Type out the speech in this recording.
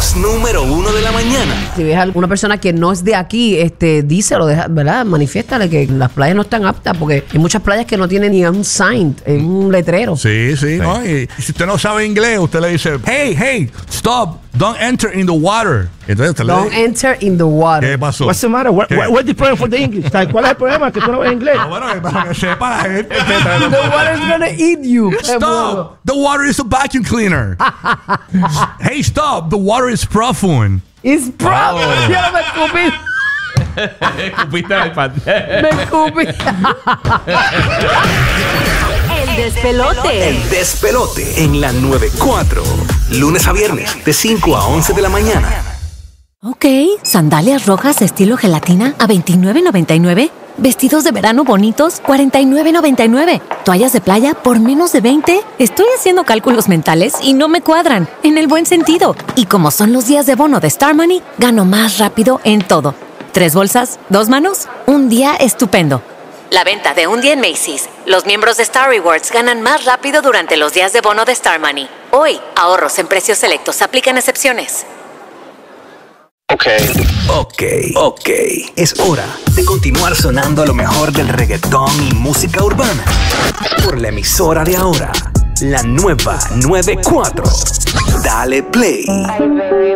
voz número 1 de la mañana. Si ves a alguna persona que no es de aquí, díselo, ¿verdad? Manifiéstale que las playas no están aptas, porque hay muchas playas que no tienen ni un sign, un letrero. Sí, ¿no? Y si usted no sabe inglés, usted le dice, hey, stop, don't enter in the water. Entonces usted Don't enter in the water. ¿Qué pasó? What's the matter? What's the problem for the English? ¿Cuál es el problema? Que tú no ves inglés. Bueno, para que sepa la gente. The water's gonna eat you. Stop! The water is a vacuum cleaner. Hey, stop! The water is profound. It's probably. Ya me escupí. Escupiste al pan. Me escupí. El despelote. El despelote en la 94. Lunes a viernes, de 5 a 11 de la mañana. Ok, sandalias rojas estilo gelatina a $29.99. Vestidos de verano bonitos, $49.99. Toallas de playa por menos de $20. Estoy haciendo cálculos mentales y no me cuadran, en el buen sentido. Y como son los días de bono de Star Money, gano más rápido en todo. 3 bolsas, 2 manos, un día estupendo. La venta de un día en Macy's. Los miembros de Star Rewards ganan más rápido durante los días de bono de Star Money. Hoy, ahorros en precios selectos. Aplican excepciones. Ok. Es hora de continuar sonando a lo mejor del reggaetón y música urbana. Por la emisora de ahora, la nueva 94. Dale play.